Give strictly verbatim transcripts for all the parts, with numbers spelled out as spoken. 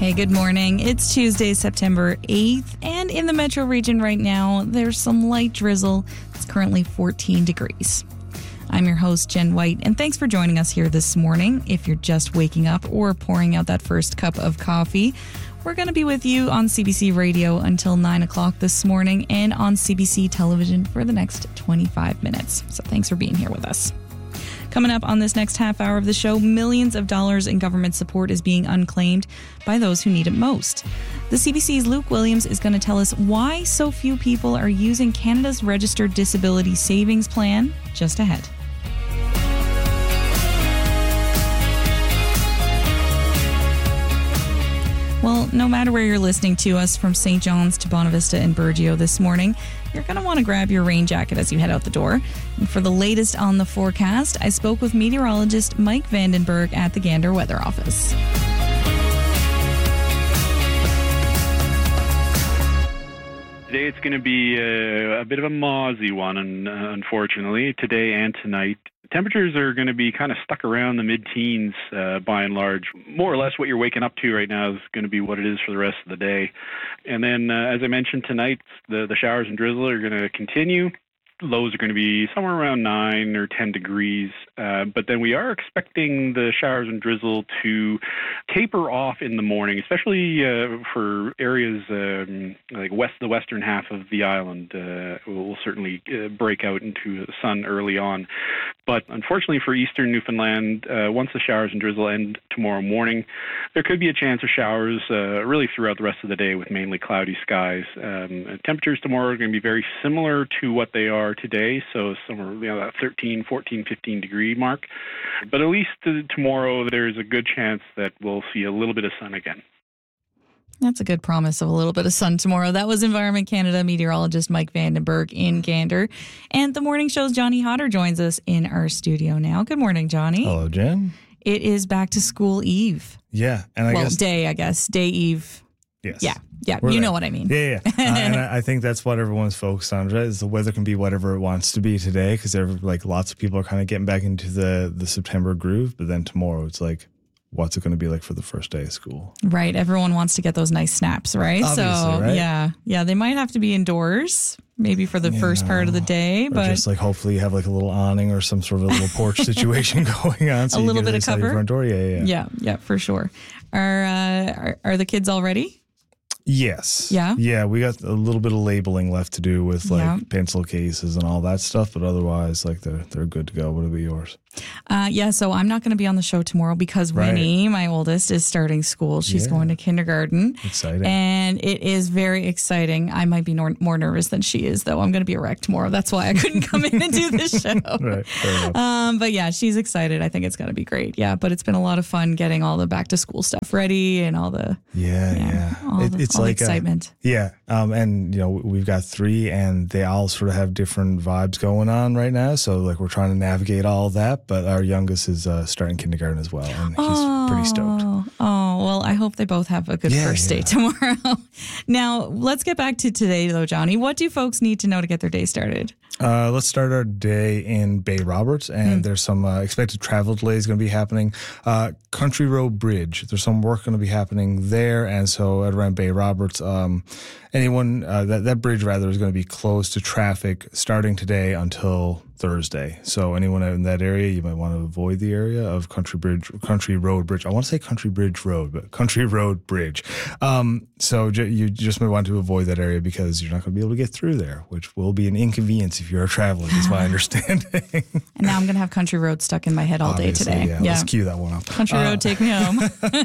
Hey, good morning. It's Tuesday, September eighth, and in the metro region right now, there's some light drizzle. It's currently fourteen degrees. I'm your host, Jen White, and thanks for joining us here this morning. If you're just waking up or pouring out that first cup of coffee, we're going to be with you on C B C Radio until nine o'clock this morning and on C B C Television for the next twenty-five minutes. So thanks for being here with us. Coming up on this next half hour of the show, millions of dollars in government support is being unclaimed by those who need it most. The C B C's Luke Williams is going to tell us why so few people are using Canada's Registered Disability Savings Plan just ahead. Well, no matter where you're listening to us, from Saint John's to Bonavista and Burgeo this morning, you're going to want to grab your rain jacket as you head out the door. And for the latest on the forecast, I spoke with meteorologist Mike Vandenberg at the Gander Weather Office. Today it's going to be a, a bit of a mozzie one, and uh, unfortunately, today and tonight. Temperatures are going to be kind of stuck around the mid-teens uh, by and large. More or less what you're waking up to right now is going to be what it is for the rest of the day. And then, uh, as I mentioned, tonight, the, the showers and drizzle are going to continue. Lows are going to be somewhere around nine or ten degrees. Uh, but then we are expecting the showers and drizzle to taper off in the morning, especially uh, for areas um, like west, the western half of the island. Uh, will certainly uh, break out into the sun early on. But unfortunately for eastern Newfoundland, uh, once the showers and drizzle end tomorrow morning, there could be a chance of showers uh, really throughout the rest of the day with mainly cloudy skies. Um, temperatures tomorrow are going to be very similar to what they are today, so somewhere, you know, that thirteen, fourteen, fifteen degree mark. But at least uh, tomorrow there's a good chance that we'll see a little bit of sun again. That's a good promise of a little bit of sun tomorrow. That was Environment Canada meteorologist Mike Vandenberg in Gander. And the morning show's Johnny Hodder joins us in our studio now. Good morning, Johnny. Hello, Jen. It is back to school eve. Yeah. And I well, guess day, I guess. Day eve. Yes. Yeah. Yeah. We're you there. know what I mean. Yeah, yeah. uh, and I, I think that's what everyone's focused on, right? Is the weather can be whatever it wants to be today, because like lots of people are kind of getting back into the, the September groove. But then tomorrow it's like, what's it going to be like for the first day of school? Right. Everyone wants to get those nice snaps, right? Obviously, so, right? yeah. Yeah. They might have to be indoors, maybe for the You first know, part of the day. Or But just like hopefully you have like a little awning or some sort of a little porch situation going on. So a you little get bit of outside your cover. front door. Yeah, yeah, yeah. Yeah. Yeah, for sure. Are, uh, are, are the kids all ready? Yes. Yeah? Yeah, we got a little bit of labeling left to do with like Yeah. pencil cases and all that stuff, but otherwise, like they're they're good to go. What about yours? Uh, yeah, so I'm not going to be on the show tomorrow because Right. Winnie, my oldest, is starting school. She's Yeah. going to kindergarten. Exciting. And it is very exciting. I might be nor- more nervous than she is, though. I'm going to be a wreck tomorrow. That's why I couldn't come in and do the show. Right. Fair enough. Um, but yeah, she's excited. I think it's going to be great. Yeah, but it's been a lot of fun getting all the back to school stuff ready and all the Yeah, yeah, yeah. all It- the, it's all the like a- excitement. yeah, um, and you know we've got three, and they all sort of have different vibes going on right now. So like we're trying to navigate all of that. But our youngest is uh, starting kindergarten as well, and he's pretty stoked. Oh, oh, well, I hope they both have a good Yeah, first day yeah. tomorrow. Now, let's get back to today, though, Johnny. What do folks need to know to get their day started? Uh, let's start our day in Bay Roberts, and Mm. there's some uh, expected travel delays going to be happening. Uh, Country Road Bridge, there's some work going to be happening there, and so at around Bay Roberts, um, anyone uh, that that bridge rather is going to be closed to traffic starting today until Thursday. So anyone out in that area, you might want to avoid the area of Country Bridge, Country Road Bridge. I want to say Country Bridge Road, but Country Road Bridge. Um, so j- you just might want to avoid that area because you're not going to be able to get through there, which will be an inconvenience if you're a traveler, is my understanding. And now I'm going to have Country Road stuck in my head all day Obviously, today. Yeah, let's cue that one up. Country Road, take me home.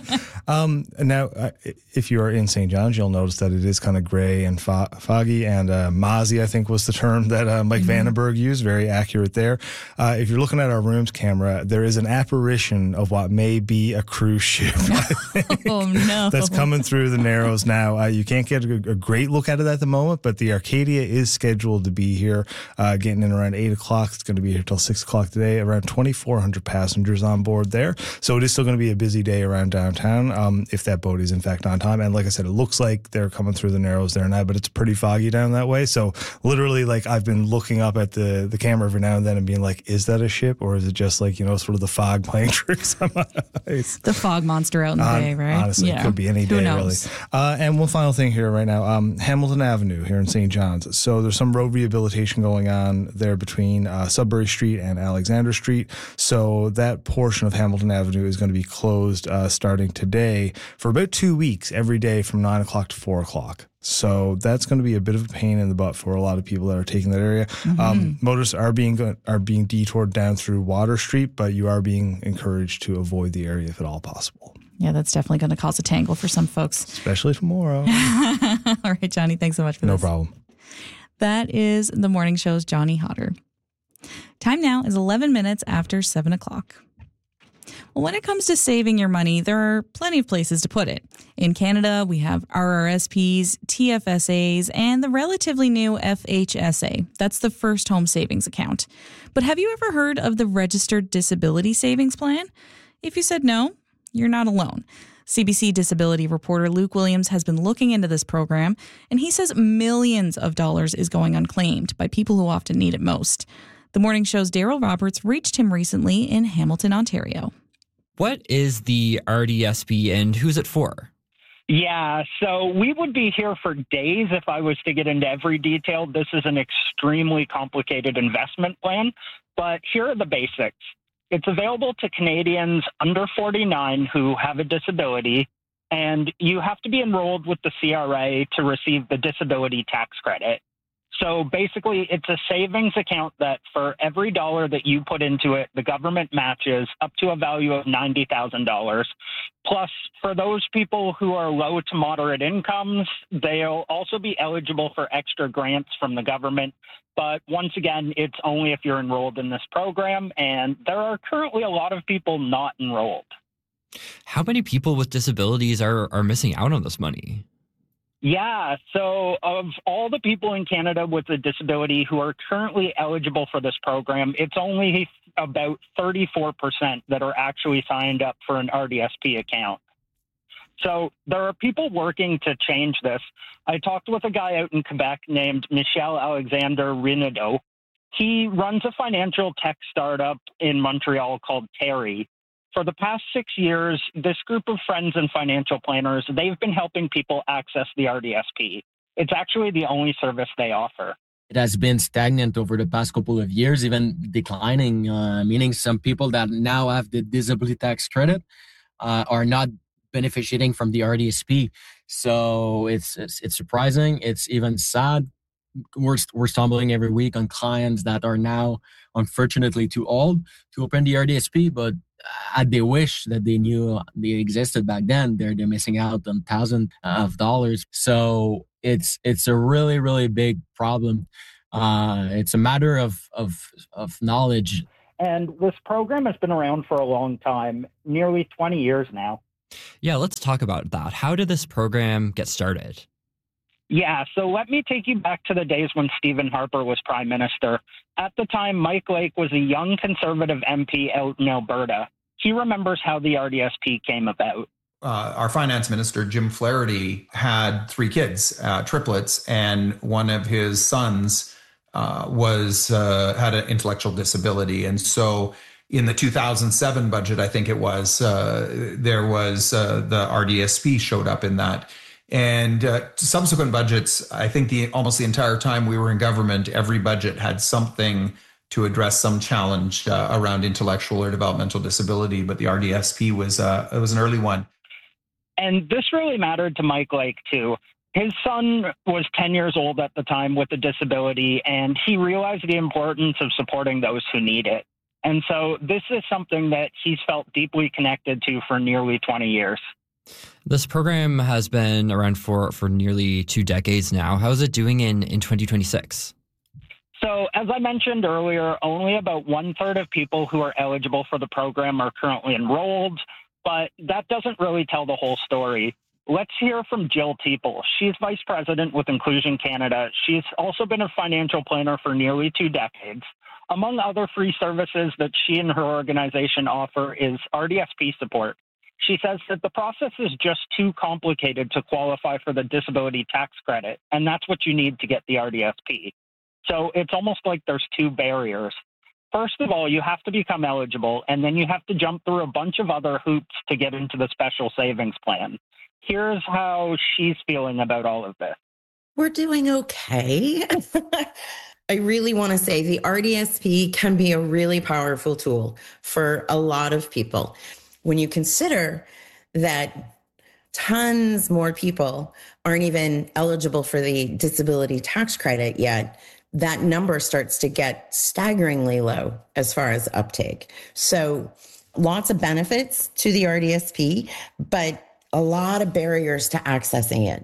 Um, now, uh, if you are in Saint John's, you'll notice that it is kind of gray and fo- foggy, and uh, mozzie, I think, was the term that uh, Mike Mm-hmm. Vandenberg used. Very accurate there. Uh, if you're looking at our rooms camera, there is an apparition of what may be a cruise ship. Oh, no. That's coming through the Narrows now. Uh, you can't get a, a great look at it at the moment, but the Arcadia is scheduled to be here, uh, getting in around eight o'clock. It's going to be here till six o'clock today. Around twenty-four hundred passengers on board there. So it is still going to be a busy day around downtown, um, if that boat is in fact on time. And like I said, it looks like they're coming through the Narrows there now, but it's pretty foggy down that way. So literally, like I've been looking up at the, the camera every now and then and being like, is that a ship or is it just like, you know, sort of the fog playing tricks on my eyes? The fog monster out in the um, bay, right? Honestly, yeah. it could be any Who day, knows? really. Uh, and one final thing here right now, um, Hamilton Avenue here in Saint John's. So there's some road rehabilitation going on there between uh, Sudbury Street and Alexander Street. So that portion of Hamilton Avenue is going to be closed uh, starting today for about two weeks, every day from nine o'clock to four o'clock. So that's going to be a bit of a pain in the butt for a lot of people that are taking that area. Mm-hmm. Um, motorists are being are being detoured down through Water Street, but you are being encouraged to avoid the area if at all possible. Yeah, that's definitely going to cause a tangle for some folks. Especially tomorrow. All right, Johnny, thanks so much for no this. No problem. That is the morning show's Johnny Hodder. Time now is eleven minutes after seven o'clock. Well, when it comes to saving your money, there are plenty of places to put it. In Canada, we have R R S Ps, T F S As, and the relatively new F H S A. That's the First Home Savings Account. But have you ever heard of the Registered Disability Savings Plan? If you said no, you're not alone. C B C disability reporter Luke Williams has been looking into this program, and he says millions of dollars is going unclaimed by people who often need it most. The morning show's Daryl Roberts reached him recently in Hamilton, Ontario. What is the R D S P and who's it for? Yeah, so we would be here for days if I was to get into every detail. This is an extremely complicated investment plan, but here are the basics. It's available to Canadians under forty-nine who have a disability, and you have to be enrolled with the C R A to receive the disability tax credit. So basically, it's a savings account that for every dollar that you put into it, the government matches up to a value of ninety thousand dollars. Plus, for those people who are low to moderate incomes, they'll also be eligible for extra grants from the government. But once again, it's only if you're enrolled in this program, and there are currently a lot of people not enrolled. How many people with disabilities are, are missing out on this money? Yeah, so of all the people in Canada with a disability who are currently eligible for this program, it's only about thirty-four percent that are actually signed up for an R D S P account. So there are people working to change this. I talked with a guy out in Quebec named Michel Alexander Renaudot. He runs a financial tech startup in Montreal called Terry. For the past six years, this group of friends and financial planners, they've been helping people access the R D S P. It's actually the only service they offer. It has been stagnant over the past couple of years, even declining, uh, meaning some people that now have the disability tax credit uh, are not benefiting from the R D S P. So it's, it's, it's surprising. It's even sad. We're, we're stumbling every week on clients that are now, unfortunately, too old to open the R D S P, but uh, they wish that they knew they existed back then. They're they're missing out on thousands of dollars. So it's it's a really really big problem. Uh, it's a matter of of of knowledge. And this program has been around for a long time, nearly twenty years now. Yeah, let's talk about that. How did this program get started? Yeah, so let me take you back to the days when Stephen Harper was Prime Minister. At the time, Mike Lake was a young Conservative M P out in Alberta. He remembers how the R D S P came about. Uh, our finance minister, Jim Flaherty, had three kids, uh, triplets, and one of his sons uh, was uh, had an intellectual disability. And so in the two thousand seven budget, I think it was, uh, there was uh, the R D S P showed up in that. And uh, subsequent budgets, I think the almost the entire time we were in government, every budget had something to address some challenge uh, around intellectual or developmental disability. But the R D S P was uh, it was an early one. And this really mattered to Mike Lake, too. His son was ten years old at the time with a disability, and he realized the importance of supporting those who need it. And so this is something that he's felt deeply connected to for nearly twenty years. This program has been around for, for nearly two decades now. How is it doing in, in twenty twenty-six? So as I mentioned earlier, only about one third of people who are eligible for the program are currently enrolled, but that doesn't really tell the whole story. Let's hear from Jill Teeple. She's vice president with Inclusion Canada. She's also been a financial planner for nearly two decades. Among other free services that she and her organization offer is R D S P support. She says that the process is just too complicated to qualify for the disability tax credit, and that's what you need to get the R D S P. So it's almost like there's two barriers. First of all, you have to become eligible, and then you have to jump through a bunch of other hoops to get into the special savings plan. Here's how she's feeling about all of this. We're doing okay. I really want to say the R D S P can be a really powerful tool for a lot of people. When you consider that tons more people aren't even eligible for the disability tax credit yet, that number starts to get staggeringly low as far as uptake. So lots of benefits to the R D S P, but a lot of barriers to accessing it.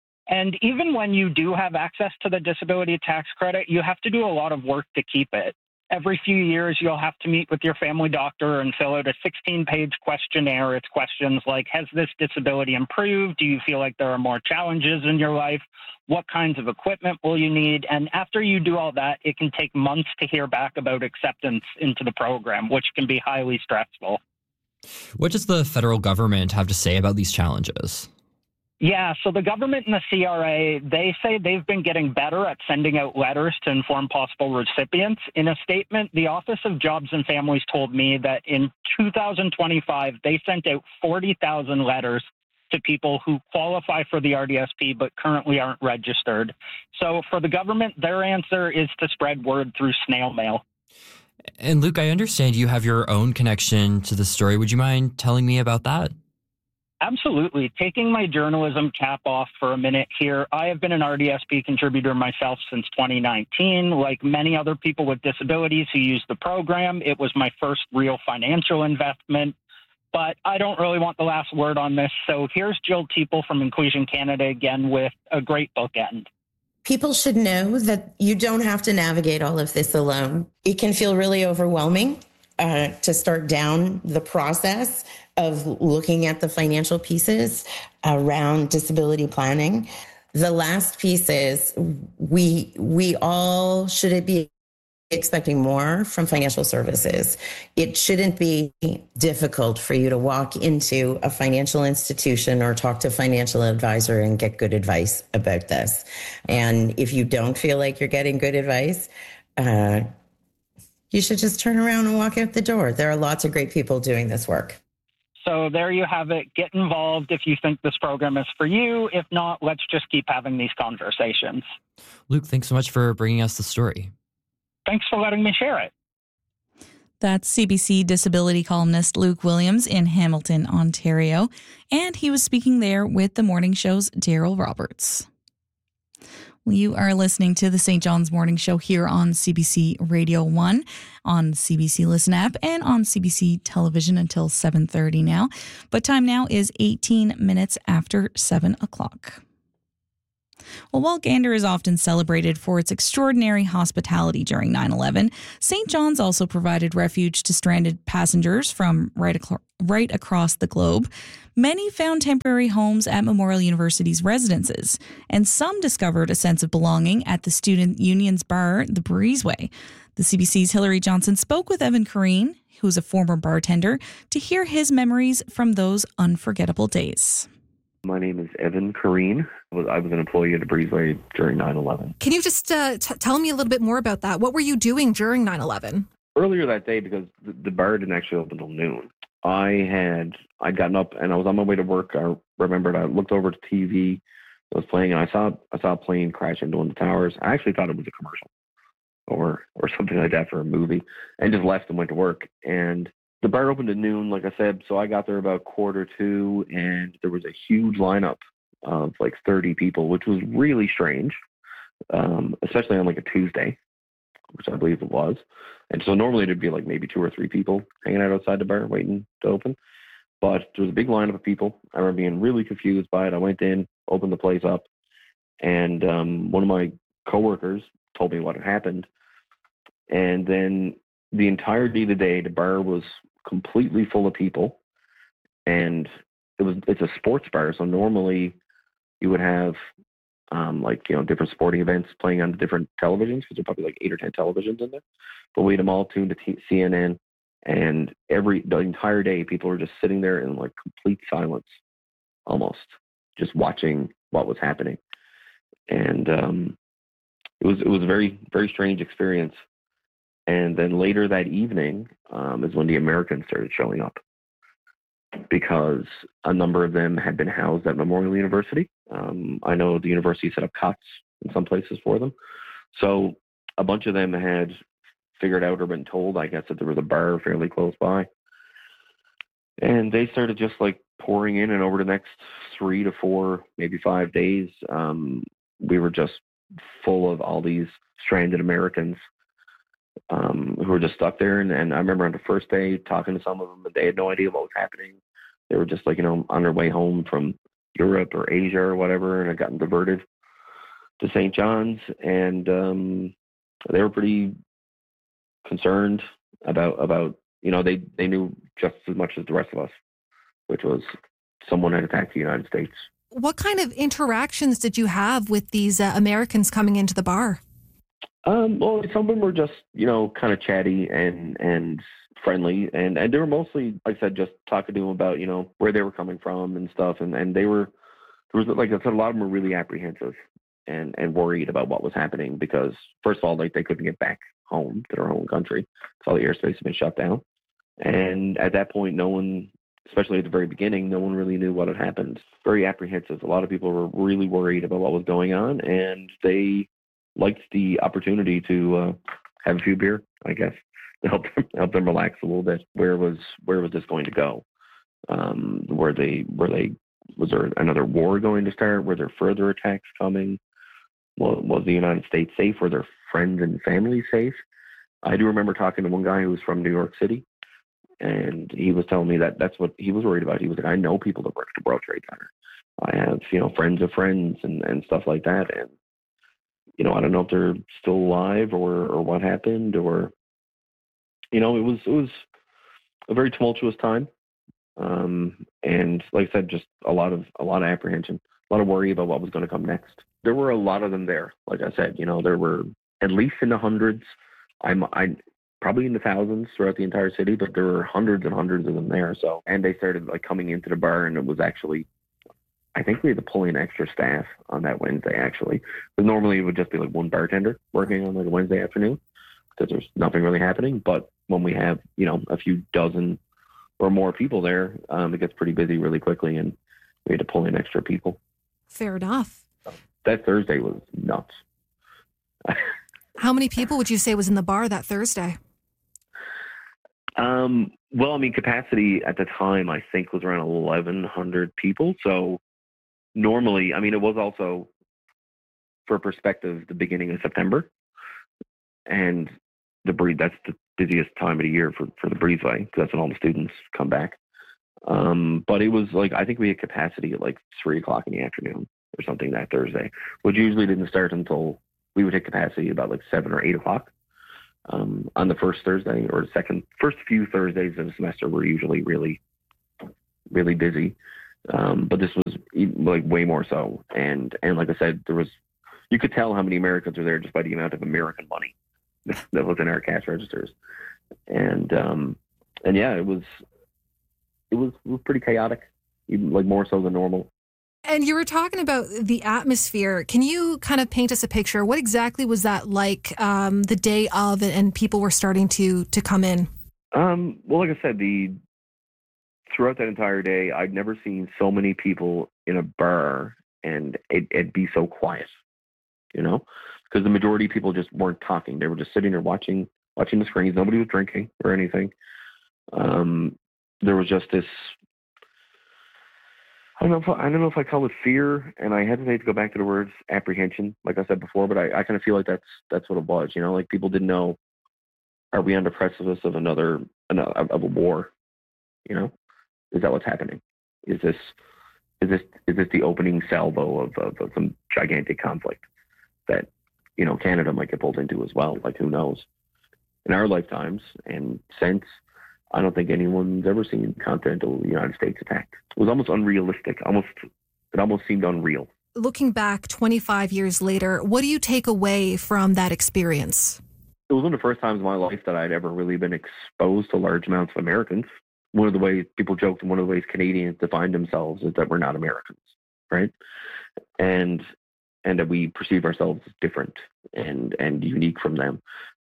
And even when you do have access to the disability tax credit, you have to do a lot of work to keep it. Every few years, you'll have to meet with your family doctor and fill out a sixteen-page questionnaire. It's questions like, has this disability improved? Do you feel like there are more challenges in your life? What kinds of equipment will you need? And after you do all that, it can take months to hear back about acceptance into the program, which can be highly stressful. What does the federal government have to say about these challenges? Yeah, so the government and the C R A, they say they've been getting better at sending out letters to inform possible recipients. In a statement, the Office of Jobs and Families told me that in two thousand twenty-five, they sent out forty thousand letters to people who qualify for the R D S P but currently aren't registered. So for the government, their answer is to spread word through snail mail. And Luke, I understand you have your own connection to the story. Would you mind telling me about that? Absolutely. Taking my journalism cap off for a minute here, I have been an R D S P contributor myself since twenty nineteen. Like many other people with disabilities who use the program, it was my first real financial investment. But I don't really want the last word on this. So here's Jill Teeple from Inclusion Canada again with a great bookend. People should know that you don't have to navigate all of this alone. It can feel really overwhelming uh, to start down the process of looking at the financial pieces around disability planning. The last piece is we we all should be expecting more from financial services. It shouldn't be difficult for you to walk into a financial institution or talk to a financial advisor and get good advice about this. And if you don't feel like you're getting good advice, uh, you should just turn around and walk out the door. There are lots of great people doing this work. So there you have it. Get involved if you think this program is for you. If not, let's just keep having these conversations. Luke, thanks so much for bringing us the story. Thanks for letting me share it. That's C B C disability columnist Luke Williams in Hamilton, Ontario. And he was speaking there with the morning show's Daryl Roberts. You are listening to the Saint John's Morning Show here on C B C Radio one, on C B C Listen app, and on C B C Television until seven thirty now. But time now is eighteen minutes after seven o'clock. Well, while Gander is often celebrated for its extraordinary hospitality during nine eleven, Saint John's also provided refuge to stranded passengers from right, ac- right across the globe. Many found temporary homes at Memorial University's residences, and some discovered a sense of belonging at the student union's bar, the Breezeway. The C B C's Hilary Johnson spoke with Evan Kareen, who's a former bartender, to hear his memories from those unforgettable days. My name is Evan Kareen. I was an employee at the Breezeway during nine eleven. Can you just uh, t- tell me a little bit more about that? What were you doing during nine eleven? Earlier that day, because the, the bar didn't actually open until noon, I had I'd gotten up and I was on my way to work. I remembered I looked over to T V that was playing, and I saw I saw a plane crash into one of the towers. I actually thought it was a commercial or or something like that for a movie, and just left and went to work. And the bar opened at noon, like I said, so I got there about quarter two, and there was a huge lineup of like thirty people, which was really strange, um, especially on like a Tuesday, which I believe it was. And so normally there'd be like maybe two or three people hanging out outside the bar waiting to open. But there was a big lineup of people. I remember being really confused by it. I went in, opened the place up, and um, one of my coworkers told me what had happened. And then the entirety of the day, the bar was completely full of people, and it was it's a sports bar. So normally you would have um, like, you know, different sporting events playing on the different televisions, because there are probably like eight or ten televisions in there. But we had them all tuned to T- C N N, and every the entire day people were just sitting there in like complete silence, almost just watching what was happening. And um, it was it was a very very strange experience. And then later that evening um, is when the Americans started showing up, because a number of them had been housed at Memorial University. Um, I know the university set up cots in some places for them. So a bunch of them had figured out or been told, I guess, that there was a bar fairly close by. And they started just like pouring in, and over the next three to four, maybe five days, um, we were just full of all these stranded Americans um, who were just stuck there. And, and I remember on the first day talking to some of them, and they had no idea what was happening. They were just like, you know, on their way home from Europe or Asia or whatever, and had gotten diverted to Saint John's. And um, they were pretty concerned about, about, you know, they, they knew just as much as the rest of us, which was someone had attacked the United States. What kind of interactions did you have with these uh, Americans coming into the bar? Um, well, some of them were just, you know, kind of chatty and, and friendly. And, and they were mostly, like I said, just talking to them about, you know, where they were coming from and stuff. And, and they were, there was, like I said, a lot of them were really apprehensive and, and worried about what was happening, because first of all, like, they couldn't get back home to their home country. So all the airspace had been shut down. And at that point, no one, especially at the very beginning, no one really knew what had happened. Very apprehensive. A lot of people were really worried about what was going on, and they liked the opportunity to uh, have a few beer, I guess, to help them help them relax a little bit. Where was where was this going to go? Um, were they were they was there another war going to start? Were there further attacks coming? Was, was the United States safe? Were their friends and family safe? I do remember talking to one guy who was from New York City, and he was telling me that that's what he was worried about. He was like, I know people that work at the World Trade Center. I have, you know, friends of friends and, and stuff like that. And, you know, I don't know if they're still alive or, or what happened, or, you know, it was, it was a very tumultuous time. Um, and like I said, just a lot of, a lot of apprehension, a lot of worry about what was going to come next. There were a lot of them there. Like I said, you know, there were at least in the hundreds. I'm, I, probably in the thousands throughout the entire city, but there were hundreds and hundreds of them there. So, and they started like coming into the bar, and it was actually, I think we had to pull in extra staff on that Wednesday, actually. Because normally it would just be like one bartender working on like a Wednesday afternoon, because there's nothing really happening. But when we have, you know, a few dozen or more people there, um, it gets pretty busy really quickly, and we had to pull in extra people. Fair enough. That Thursday was nuts. How many people would you say was in the bar that Thursday? Um, well, I mean, capacity at the time, I think, was around eleven hundred people. So normally, I mean, it was also, for perspective, the beginning of September. And the breeze, that's the busiest time of the year for, for the breezeway, because that's when all the students come back. Um, but it was like, I think we had capacity at like three o'clock in the afternoon or something that Thursday, which usually didn't start until we would hit capacity about like seven or eight o'clock. Um, on the first Thursday or the second, first few Thursdays of the semester were usually really, really busy. Um, but this was like way more so. And, and like I said, there was, you could tell how many Americans were there just by the amount of American money that was in our cash registers. And, um, and yeah, it was, it was, it was pretty chaotic, even like more so than normal. And you were talking about the atmosphere. Can you kind of paint us a picture? What exactly was that like um, the day of, and people were starting to to come in? Um, well, like I said, the throughout that entire day, I'd never seen so many people in a bar and it, it'd be so quiet, you know, because the majority of people just weren't talking. They were just sitting there watching watching the screens. Nobody was drinking or anything. Um, there was just this. I don't know if I, I don't know if I call it fear, and I hesitate to go back to the words apprehension, like I said before, but I, I kind of feel like that's that's what it was. You know, like people didn't know, are we on the precipice of another, another of a war? You know, is that what's happening? Is this is this is this the opening salvo of, of, of some gigantic conflict that, you know, Canada might get pulled into as well? Like, who knows? In our lifetimes and since, I don't think anyone's ever seen continental United States attacked. It was almost unrealistic. Almost, it almost seemed unreal. Looking back twenty-five years later, what do you take away from that experience? It was one of the first times in my life that I'd ever really been exposed to large amounts of Americans. One of the ways people joked, and one of the ways Canadians define themselves is that we're not Americans, right? And and that we perceive ourselves as different and and unique from them.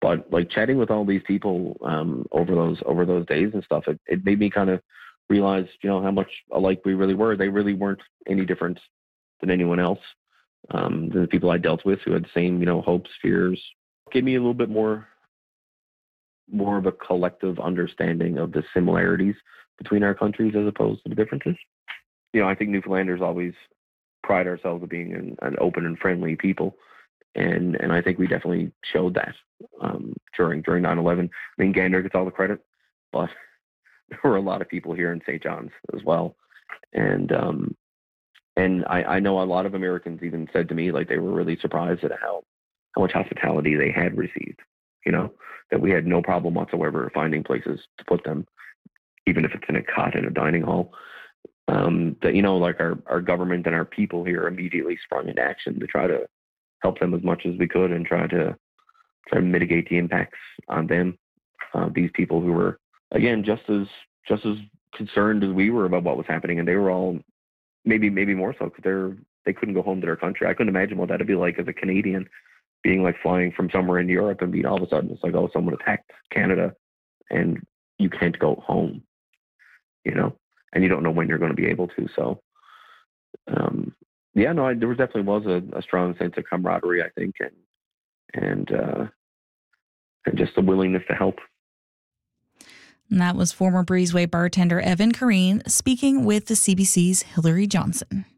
But like chatting with all these people um, over those over those days and stuff, it, it made me kind of realize, you know, how much alike we really were. They really weren't any different than anyone else. Um, than the people I dealt with who had the same, you know, hopes, fears. Gave me a little bit more, more of a collective understanding of the similarities between our countries as opposed to the differences. You know, I think Newfoundlanders always pride ourselves on being an, an open and friendly people, and and I think we definitely showed that um, during during nine eleven. I mean, Gander gets all the credit, but there were a lot of people here in Saint John's as well, and um, and I, I know a lot of Americans even said to me like they were really surprised at how how much hospitality they had received. You know, that we had no problem whatsoever finding places to put them, even if it's in a cot in a dining hall. Um, that, you know, like our, our government and our people here immediately sprung into action to try to help them as much as we could and try to try to mitigate the impacts on them. Uh, these people who were, again, just as just as concerned as we were about what was happening, and they were all maybe maybe more so because they're they couldn't go home to their country. I couldn't imagine what that'd be like as a Canadian, being like flying from somewhere in Europe and being all of a sudden it's like, oh, someone attacked Canada and you can't go home, you know, and you don't know when you're going to be able to. So, um, yeah, no, I, there was definitely was a, a strong sense of camaraderie, I think, and and uh, and just a willingness to help. And that was former Breezeway bartender Evan Kareen speaking with the C B C's Hillary Johnson.